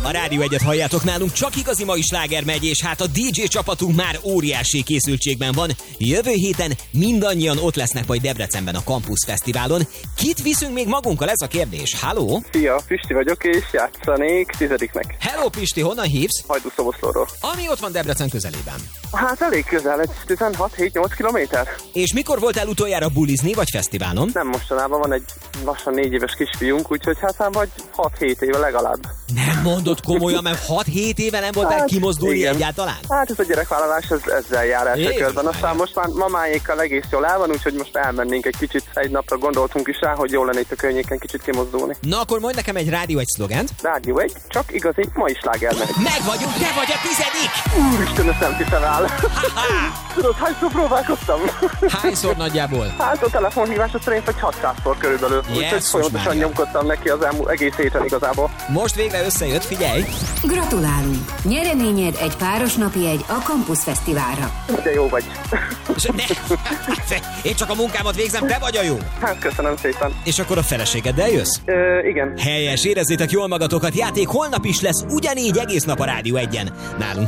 A Rádió Egyet halljátok, nálunk csak igazi mai sláger megy, és hát a DJ csapatunk már óriási készültségben van. Jövő héten mindannyian ott lesznek majd Debrecenben a Campus Fesztiválon. Kit viszünk még magunkkal, ez a kérdés? Halló? Szia, Pisti vagyok, és játszanék 10-nek. Hello Pisti, honnan hívsz? Hajdúszoboszlóról. Ami ott van Debrecen közelében. Hát elég közel, egy 16-7-8 kilométer. És mikor voltál utoljára bulizni, vagy fesztiválon? Nem, mostanában van egy lassan 4 éves kisfiunk, úgyhogy hát vagy 6-7 éve legalább. Nem mondod komolyan, mert 6-7 éve nem voltál kimozdulni igen. Egyáltalán? Hát ez a gyerekvállalás ezzel jár első körben. Aztán most már mamáékkal egész jól el van, úgyhogy most elmennénk egy kicsit, egy napra gondoltunk is rá, hogy jól lenne itt a környéken kicsit kimozdulni. Na akkor mondj nekem egy Rádió Egy szlogent. Rádió Egy, csak igazi mai sláger megy. Meg vagyunk, te vagy a 10. Úristen, ezt nem hiszem el. Tudod, hányszor próbálkoztam? Hányszor nagyjából? Hát a telefonhívásra szerint vagy 600-szor körülbelül. Úgyhogy folyamatosan nyomkodtam neki az egész héten igazából. Most végre összejött, figyelj! Gratulálunk! Nyereményed egy páros napi jegy a Campus Fesztiválra. De jó vagy. Én csak a munkámat végzem, te vagy a jó! Hát köszönöm szépen. És akkor a feleségeddel jössz? Igen. Helyes, érezzétek jól magatokat, játék holnap is lesz, ugyanígy egész nap a Rádió Egyen. Nálunk